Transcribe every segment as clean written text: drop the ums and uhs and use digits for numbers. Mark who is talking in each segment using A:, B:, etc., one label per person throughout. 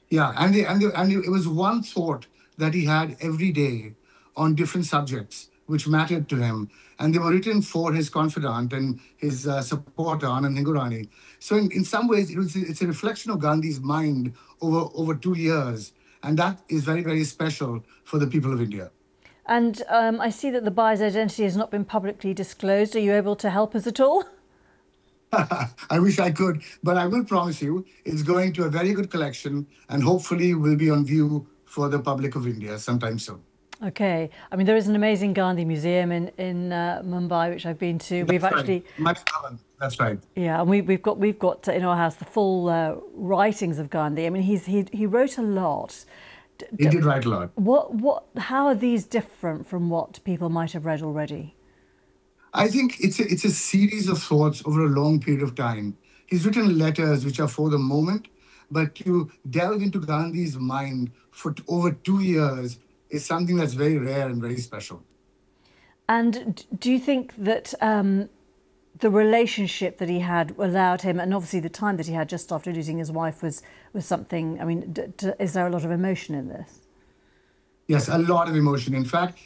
A: Yeah, it was one thought that he had every day on different subjects which mattered to him, and they were written for his confidant and his supporter Anand Hingorani. So in some ways, it's a reflection of Gandhi's mind over 2 years, and that is very very special for the people of India.
B: And I see that the buyer's identity has not been publicly disclosed. Are you able to help us at all?
A: I wish I could, but I will promise you it's going to a very good collection and hopefully will be on view for the public of India sometime soon.
B: Okay. I mean, there is an amazing Gandhi museum in Mumbai, which I've been to. We've
A: That's right.
B: actually,
A: That's right.
B: yeah, and we've got in our house the full writings of Gandhi. I mean, he wrote a lot.
A: He did write a lot.
B: How are these different from what people might have read already?
A: I think it's a series of thoughts over a long period of time. He's written letters which are for the moment, but to delve into Gandhi's mind for over 2 years is something that's very rare and very special.
B: And do you think that the relationship that he had allowed him, and obviously the time that he had just after losing his wife was something? I mean, is there a lot of emotion in this?
A: Yes, a lot of emotion. In fact,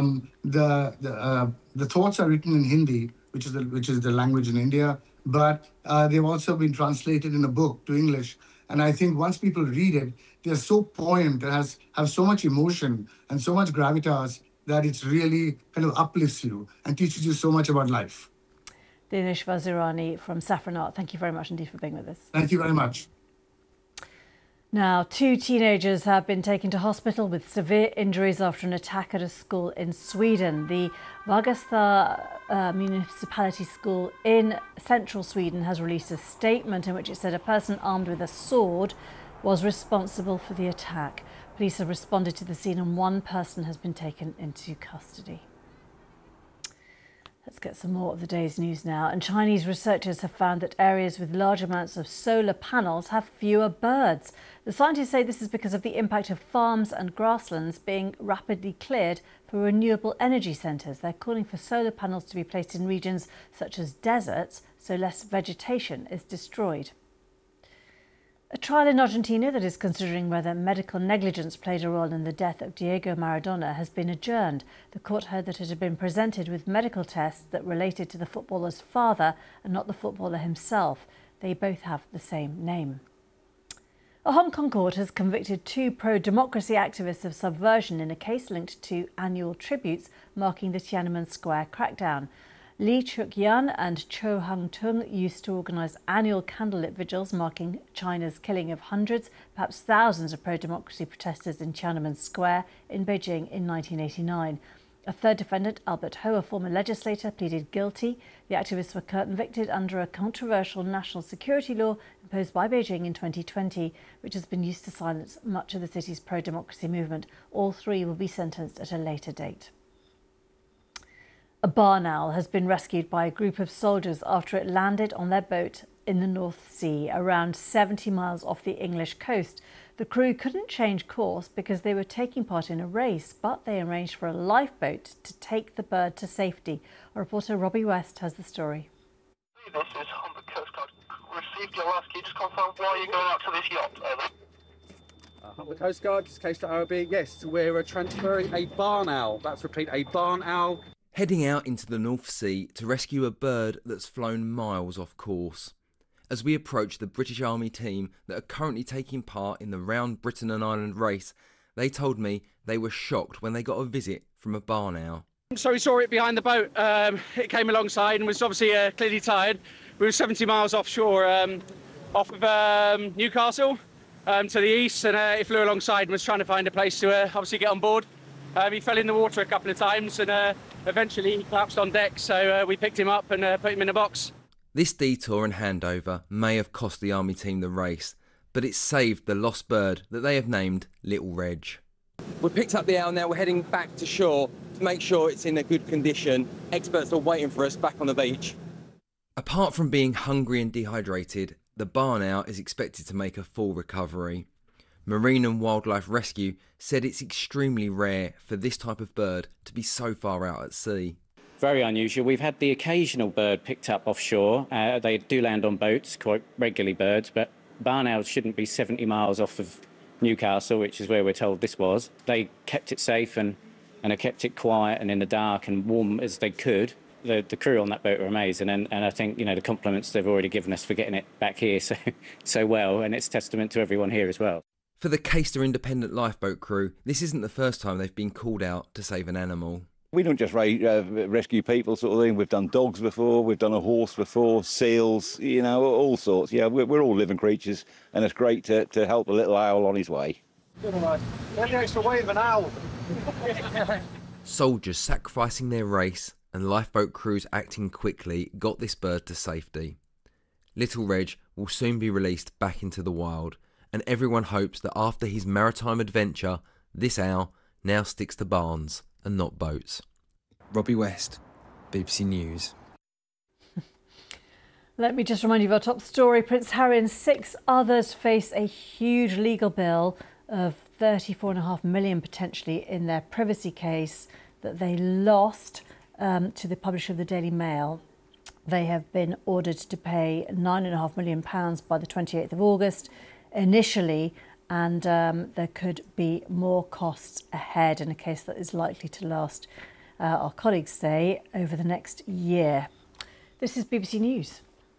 A: the thoughts are written in Hindi, which is the language in India, but they've also been translated in a book to English. And I think once people read it, they're so poignant and have so much emotion and so much gravitas that it's really kind of uplifts you and teaches you so much about life.
B: Dinesh Vazirani from Saffron Art, thank you very much indeed for being with us.
A: Thank you very much.
B: Now, 2 teenagers have been taken to hospital with severe injuries after an attack at a school in Sweden. The Vagastad municipality school in central Sweden has released a statement in which it said a person armed with a sword was responsible for the attack. Police have responded to the scene and 1 person has been taken into custody. Let's get some more of the day's news now. And Chinese researchers have found that areas with large amounts of solar panels have fewer birds. The scientists say this is because of the impact of farms and grasslands being rapidly cleared for renewable energy centres. They're calling for solar panels to be placed in regions such as deserts, so less vegetation is destroyed. A trial in Argentina that is considering whether medical negligence played a role in the death of Diego Maradona has been adjourned. The court heard that it had been presented with medical tests that related to the footballer's father and not the footballer himself. They both have the same name. A Hong Kong court has convicted 2 pro-democracy activists of subversion in a case linked to annual tributes marking the Tiananmen Square crackdown. Lee Chuk-yan and Cho Hung-tung used to organise annual candlelit vigils marking China's killing of hundreds, perhaps thousands of pro-democracy protesters in Tiananmen Square in Beijing in 1989. A third defendant, Albert Ho, a former legislator, pleaded guilty. The activists were convicted under a controversial national security law imposed by Beijing in 2020, which has been used to silence much of the city's pro-democracy movement. All 3 will be sentenced at a later date. A barn owl has been rescued by a group of soldiers after it landed on their boat in the North Sea, around 70 miles off the English coast. The crew couldn't change course because they were taking part in a race, but they arranged for a lifeboat to take the bird to safety. Our reporter Robbie West has the story.
C: This is Humber Coast Guard. Received your last key. Just confirm why you're going out to this yacht. Over.
D: Humber Coast Guard, this case to OB. Yes, we're transferring a barn owl. That's repeat, a barn owl.
E: Heading out into the North Sea to rescue a bird that's flown miles off course. As we approach the British Army team that are currently taking part in the Round Britain and Ireland race, they told me they were shocked when they got a visit from a barn owl.
D: So we saw it behind the boat. It came alongside and was obviously clearly tired. We were 70 miles offshore, off of Newcastle to the east, and it flew alongside and was trying to find a place to obviously get on board. He fell in the water a couple of times and eventually he collapsed on deck, so we picked him up and put him in a box.
E: This detour and handover may have cost the Army team the race, but it saved the lost bird that they have named Little Reg.
F: We've picked up the owl now, we're heading back to shore to make sure it's in a good condition. Experts are waiting for us back on the beach.
E: Apart from being hungry and dehydrated, the barn owl is expected to make a full recovery. Marine and Wildlife Rescue said it's extremely rare for this type of bird to be so far out at sea.
G: Very unusual. We've had the occasional bird picked up offshore. They do land on boats, quite regularly birds, but barn owls shouldn't be 70 miles off of Newcastle, which is where we're told this was. They kept it safe and have kept it quiet and in the dark and warm as they could. The crew on that boat are amazing, and I think, the compliments they've already given us for getting it back here so well, and it's testament to everyone here as well.
E: For the Caister Independent Lifeboat crew, this isn't the first time they've been called out to save an animal.
H: We don't just rescue people sort of thing. We've done dogs before, we've done a horse before, seals, all sorts. Yeah, we're all living creatures, and it's great to help a little owl on his way.
C: Extra weight of an owl.
E: Soldiers sacrificing their race and lifeboat crews acting quickly got this bird to safety. Little Reg will soon be released back into the wild, and everyone hopes that after his maritime adventure, this owl now sticks to barns and not boats.
I: Robbie West, BBC News.
B: Let me just remind you of our top story. Prince Harry and 6 others face a huge legal bill of $34.5 million potentially in their privacy case that they lost to the publisher of the Daily Mail. They have been ordered to pay £9.5 million by the 28th of August initially, and there could be more costs ahead in a case that is likely to last, our colleagues say, over the next year. This is BBC News.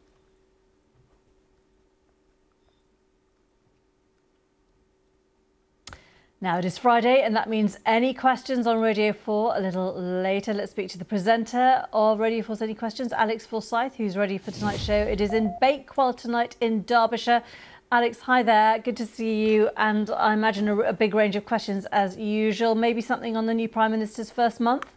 B: Now it is Friday, and that means any questions on Radio 4 a little later. Let's speak to the presenter of Radio 4's Any Questions, Alex Forsyth, who's ready for tonight's show. It is in Bakewell tonight in Derbyshire. Alex, hi there. Good to see you. And I imagine a big range of questions as usual. Maybe something on the new Prime Minister's first month?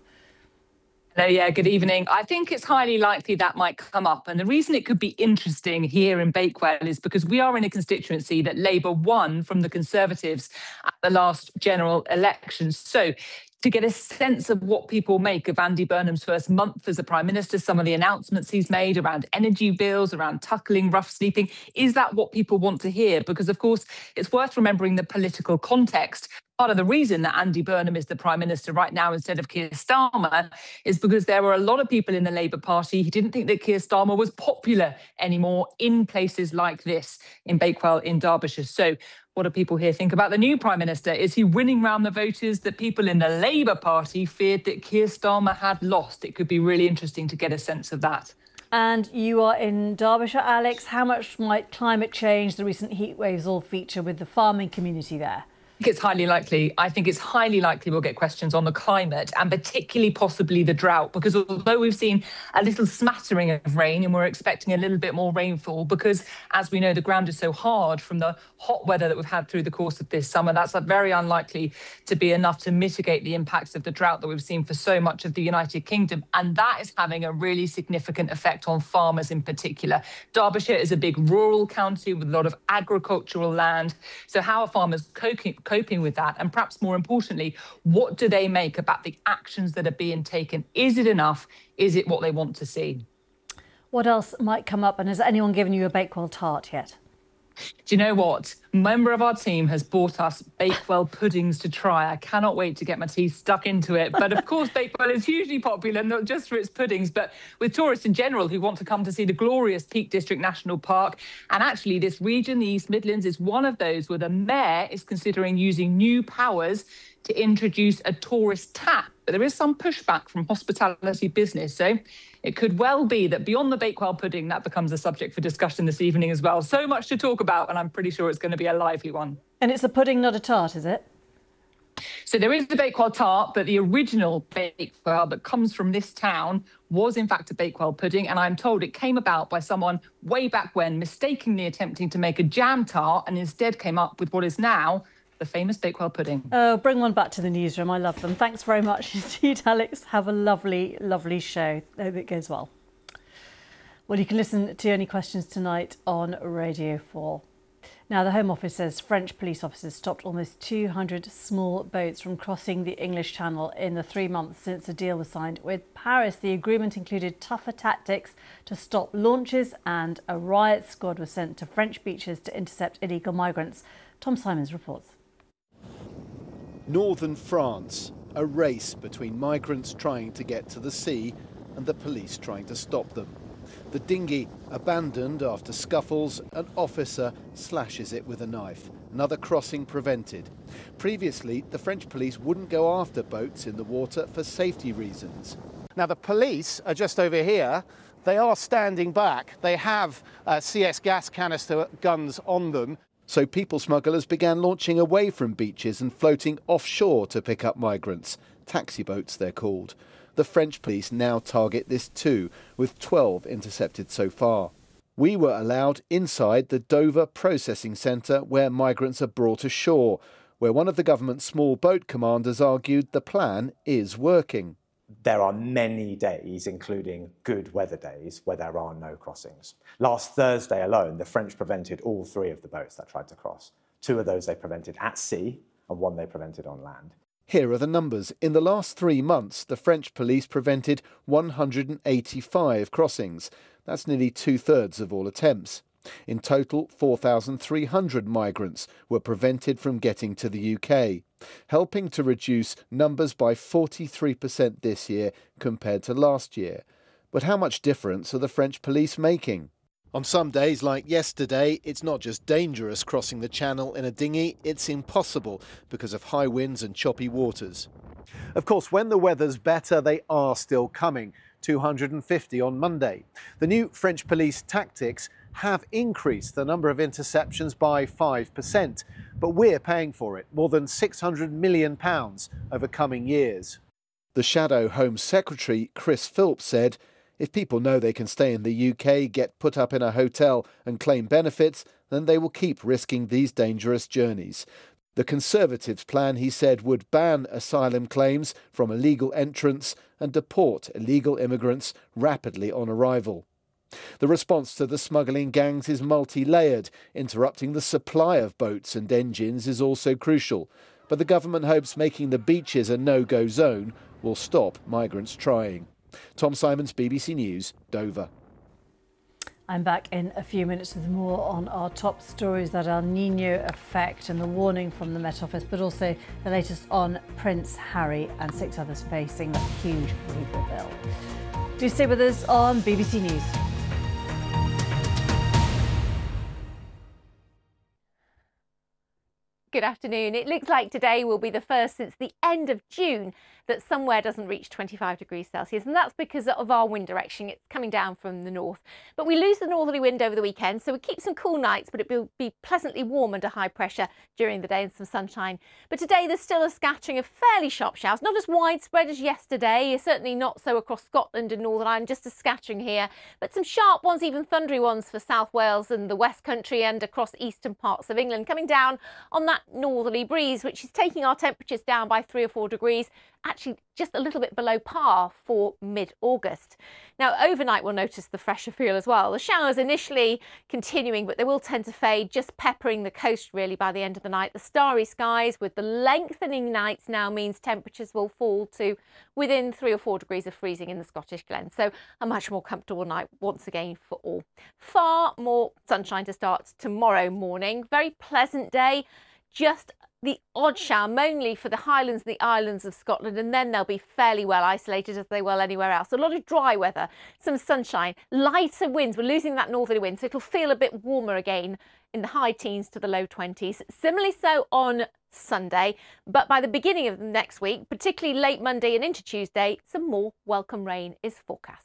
J: Yeah, good evening. I think it's highly likely that might come up. And the reason it could be interesting here in Bakewell is because we are in a constituency that Labour won from the Conservatives at the last general election. So to get a sense of what people make of Andy Burnham's first month as a Prime Minister, some of the announcements he's made around energy bills, around tackling rough sleeping, is that what people want to hear? Because, of course, it's worth remembering the political context. Part of the reason that Andy Burnham is the Prime Minister right now instead of Keir Starmer is because there were a lot of people in the Labour Party who didn't think that Keir Starmer was popular anymore in places like this, in Bakewell, in Derbyshire. So what do people here think about the new Prime Minister? Is he winning round the voters that people in the Labour Party feared that Keir Starmer had lost? It could be really interesting to get a sense of that.
B: And you are in Derbyshire, Alex. How much might climate change, the recent heat waves, all feature with the farming community there?
J: I think it's highly likely. I think it's highly likely we'll get questions on the climate and particularly possibly the drought, because although we've seen a little smattering of rain and we're expecting a little bit more rainfall, because as we know, the ground is so hard from the hot weather that we've had through the course of this summer, that's very unlikely to be enough to mitigate the impacts of the drought that we've seen for so much of the United Kingdom. And that is having a really significant effect on farmers in particular. Derbyshire is a big rural county with a lot of agricultural land. So how are farmers coping with that? And perhaps more importantly, what do they make about the actions that are being taken? Is it enough? Is it what they want to see?
B: What else might come up? And has anyone given you a Bakewell tart yet?
J: Do you know what? A member of our team has bought us Bakewell puddings to try. I cannot wait to get my teeth stuck into it. But of course, Bakewell is hugely popular, not just for its puddings, but with tourists in general who want to come to see the glorious Peak District National Park. And actually, this region, the East Midlands, is one of those where the mayor is considering using new powers to introduce a tourist tap. But there is some pushback from hospitality business. So it could well be that beyond the Bakewell pudding, that becomes a subject for discussion this evening as well. So much to talk about, and I'm pretty sure it's going to be a lively one.
B: And it's a pudding, not a tart, is it?
J: So there is the Bakewell tart, but the original Bakewell that comes from this town was in fact a Bakewell pudding. And I'm told it came about by someone way back when mistakenly attempting to make a jam tart and instead came up with what is now the famous Bakewell pudding.
B: Oh, bring one back to the newsroom. I love them. Thanks very much indeed, Alex. Have a lovely, lovely show. Hope it goes well. Well, you can listen to Any Questions tonight on Radio 4. Now, the Home Office says French police officers stopped almost 200 small boats from crossing the English Channel in the 3 months since a deal was signed with Paris. The agreement included tougher tactics to stop launches, and a riot squad was sent to French beaches to intercept illegal migrants. Tom Simons reports.
K: Northern France, a race between migrants trying to get to the sea and the police trying to stop them. The dinghy abandoned after scuffles, an officer slashes it with a knife. another crossing prevented. Previously, the French police wouldn't go after boats in the water for safety reasons. Now, the police are just over here. They are standing back. They have CS gas canister guns on them. So people smugglers began launching away from beaches and floating offshore to pick up migrants. Taxi boats, they're called. The French police now target this too, with 12 intercepted so far. We were allowed inside the Dover processing centre where migrants are brought ashore, where one of the government's small boat commanders argued the plan is working.
L: There are many days, including good weather days, where there are no crossings. Last Thursday alone, the French prevented all 3 of the boats that tried to cross. 2 of those they prevented at sea and 1 they prevented on land.
K: Here are the numbers. In the last 3 months, the French police prevented 185 crossings. That's nearly 2/3 of all attempts. In total, 4,300 migrants were prevented from getting to the UK, helping to reduce numbers by 43% this year compared to last year. But how much difference are the French police making? On some days, like yesterday, it's not just dangerous crossing the channel in a dinghy, it's impossible because of high winds and choppy waters. Of course, when the weather's better, they are still coming. 250 on Monday. The new French police tactics have increased the number of interceptions by 5%, but we're paying for it, more than £600 million over coming years. The Shadow Home Secretary, Chris Philp, said, if people know they can stay in the UK, get put up in a hotel and claim benefits, then they will keep risking these dangerous journeys. The Conservatives' plan, he said, would ban asylum claims from illegal entrants and deport illegal immigrants rapidly on arrival. The response to the smuggling gangs is multi-layered. Interrupting the supply of boats and engines is also crucial. But the government hopes making the beaches a no-go zone will stop migrants trying. Tom Simons, BBC News, Dover.
B: I'm back in a few minutes with more on our top stories, that El Niño effect and the warning from the Met Office, but also the latest on Prince Harry and 6 others facing a huge legal bill. Do stay with us on BBC News.
M: Good afternoon. It looks like today will be the first since the end of June that somewhere doesn't reach 25 degrees Celsius, and that's because of our wind direction. It's coming down from the north. But we lose the northerly wind over the weekend, so we keep some cool nights, but it will be pleasantly warm under high pressure during the day and some sunshine. But today there's still a scattering of fairly sharp showers, not as widespread as yesterday, certainly not so across Scotland and Northern Ireland, just a scattering here, but some sharp ones, even thundery ones for South Wales and the West Country and across eastern parts of England, coming down on that northerly breeze, which is taking our temperatures down by 3 or 4 degrees, actually just a little bit below par for mid-August. Now, overnight we'll notice the fresher feel as well. The showers initially continuing, but they will tend to fade, just peppering the coast really by the end of the night. The starry skies with the lengthening nights now means temperatures will fall to within 3 or 4 degrees of freezing in the Scottish Glens. So a much more comfortable night once again for all. Far more sunshine to start tomorrow morning. Very pleasant day. Just the odd shower, mainly for the Highlands and the islands of Scotland, and then they'll be fairly well isolated as they will anywhere else. A lot of dry weather, some sunshine, lighter winds. We're losing that northerly wind, so it'll feel a bit warmer again in the high teens to the low 20s. Similarly so on Sunday, but by the beginning of next week, particularly late Monday and into Tuesday, some more welcome rain is forecast.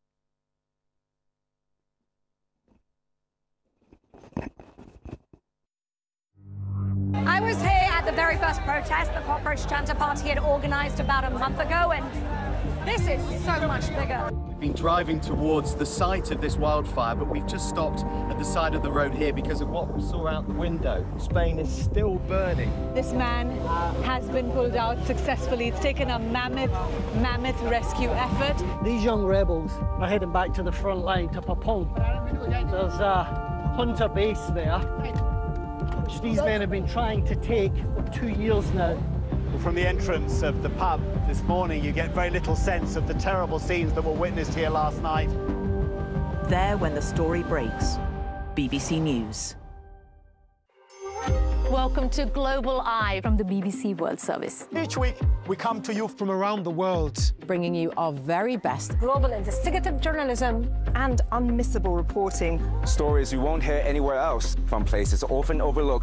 N: I was here at the very first protest the Cockroach Chanter Party had organised about a month ago, and this is so much bigger.
O: We've been driving towards the site of this wildfire, but we've just stopped at the side of the road here because of what we saw out the window. Spain is still burning.
P: This man has been pulled out successfully. It's taken a mammoth rescue effort.
Q: These young rebels are heading back to the front line to Papon. There's a Hunter base there, which these men have been trying to take for 2 years now.
O: From the entrance of the pub this morning, you get very little sense of the terrible scenes that were witnessed here last night.
R: There when the story breaks. BBC News.
N: Welcome to Global Eye from the BBC World Service.
O: Each week, we come to you from around the world,
R: bringing you our very best
N: global investigative journalism
R: and unmissable reporting.
S: Stories you won't hear anywhere else, from places often overlooked